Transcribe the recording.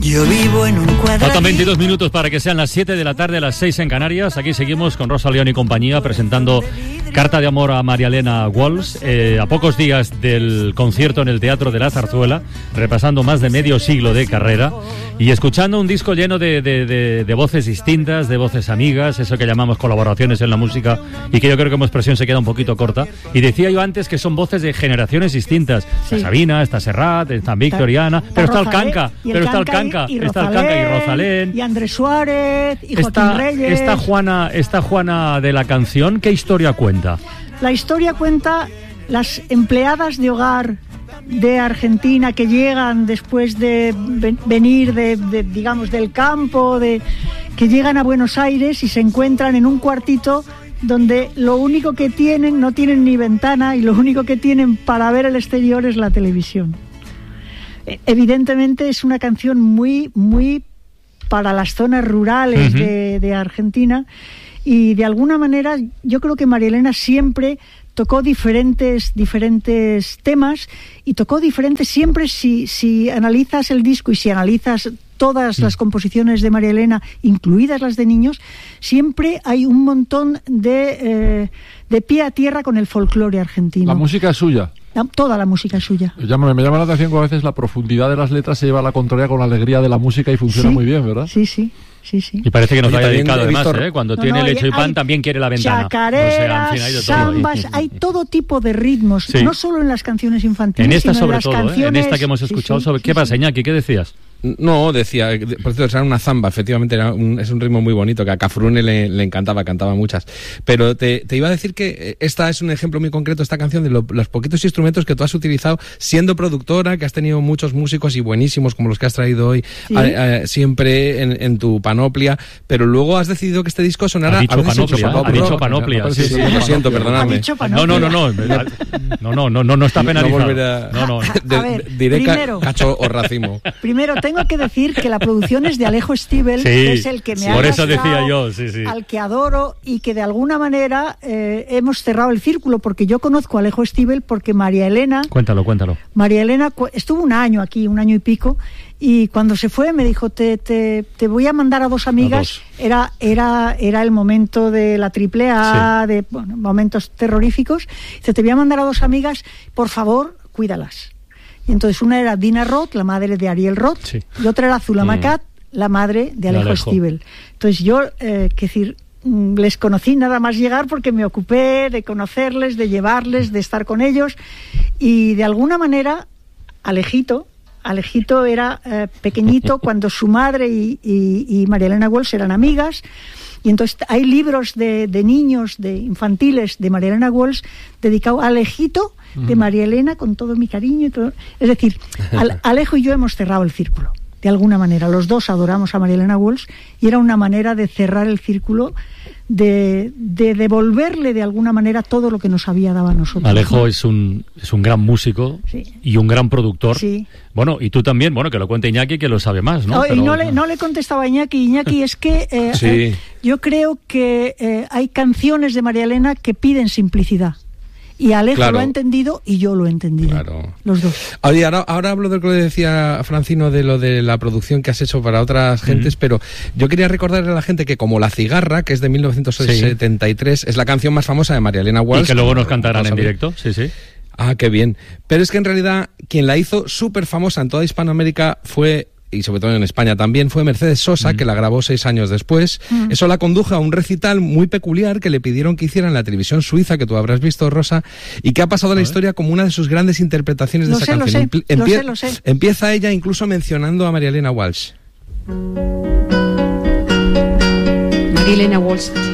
Yo vivo en un cuadradito. Faltan 22 minutos para que sean las 7 de la tarde, las 6 en Canarias. Aquí seguimos con Rosa León y compañía presentando Carta de Amor a María Elena Walsh, a pocos días del concierto en el Teatro de la Zarzuela, repasando más de medio siglo de carrera y escuchando un disco lleno de voces distintas, de voces amigas, eso que llamamos colaboraciones en la música y que yo creo que como expresión se queda un poquito corta. Y decía yo antes que son voces de generaciones distintas. Sí. Está Sabina, está Serrat, está Víctor y Ana, pero está el Canca, está el Canca y Rosalén, y Andrés Suárez, y Joaquín Reyes. Esta Juana de la canción, ¿qué historia cuenta? La historia cuenta las empleadas de hogar de Argentina que llegan después de venir digamos del campo, que llegan a Buenos Aires y se encuentran en un cuartito donde lo único que tienen, no tienen ni ventana, y lo único que tienen para ver el exterior es la televisión. Evidentemente es una canción muy, muy para las zonas rurales de Argentina, y de alguna manera yo creo que María Elena siempre tocó diferentes temas, y tocó diferentes siempre. Si analizas el disco y si analizas todas las composiciones de María Elena, incluidas las de niños, siempre hay un montón de pie a tierra con el folclore argentino. La música es suya. Toda la música es suya. Me llama la atención que a veces la profundidad de las letras se lleva a la contraria con la alegría de la música y funciona muy bien, ¿verdad? Sí. Y parece que nos haya dedicado además, cuando tiene lecho y pan también quiere la ventana. Chacareras, zambas, hay todo tipo de ritmos, no solo en las canciones infantiles, en esta sino sobre en las todo, canciones... en esta que hemos escuchado. ¿Qué pasa, Iñaki? ¿Qué decías? No, decía, por cierto, era una zamba, efectivamente, es un ritmo muy bonito, que a Cafrune le encantaba, cantaba muchas. Pero te iba a decir que esta es un ejemplo muy concreto, esta canción, de los poquitos instrumentos que tú has utilizado siendo productora, que has tenido muchos músicos y buenísimos como los que has traído hoy, siempre en tu panoplia, pero luego has decidido que este disco sonara... Ha dicho panoplia. Sí, lo siento, perdonadme. No está penalizado. Diré cacho o racimo. Primero, tengo que decir que la producción es de Alejo Stivel, que es el que me ha por eso decía yo, al que adoro, y que de alguna manera hemos cerrado el círculo, porque yo conozco a Alejo Stivel porque María Elena... Cuéntalo. María Elena estuvo un año aquí, un año y pico, y cuando se fue me dijo, te voy a mandar a dos amigas. Era el momento de la AAA, de momentos terroríficos. Dice, te voy a mandar a dos amigas, por favor, cuídalas. Y entonces una era Dina Roth, la madre de Ariel Roth, y otra era Zula Macat, la madre de Alejo Stivel. Entonces yo, les conocí nada más llegar porque me ocupé de conocerles, de llevarles, de estar con ellos, y de alguna manera Alejito era pequeñito cuando su madre y María Elena Walsh eran amigas. Y entonces hay libros de niños, de infantiles, de María Elena Walsh dedicados a Alejito de María Elena, con todo mi cariño y todo. Es decir, Alejo y yo hemos cerrado el círculo, de alguna manera. Los dos adoramos a María Elena Walsh y era una manera de cerrar el círculo, de devolverle de alguna manera todo lo que nos había dado a nosotros. Alejo es un gran músico y un gran productor. Sí. Bueno, y tú también, que lo cuente Iñaki, que lo sabe más, ¿no? Y no le contestaba a Iñaki, es que yo creo que hay canciones de María Elena que piden simplicidad. Y Alejo lo ha entendido y yo lo he entendido. Claro. Los dos. Oye, ahora hablo de lo que le decía Francino, de lo de la producción que has hecho para otras gentes, pero yo quería recordarle a la gente que como La Cigarra, que es de 1973, es la canción más famosa de María Elena Walsh. Y que luego nos cantarán en directo, sí. Ah, qué bien. Pero es que en realidad quien la hizo súper famosa en toda Hispanoamérica fue, y sobre todo en España también, fue Mercedes Sosa, que la grabó 6 años después. Eso la condujo a un recital muy peculiar que le pidieron que hiciera en la televisión suiza, que tú habrás visto, Rosa, y que ha pasado a la historia como una de sus grandes interpretaciones de esa canción. Lo sé. Empieza ella incluso mencionando a María Elena Walsh. María Elena Walsh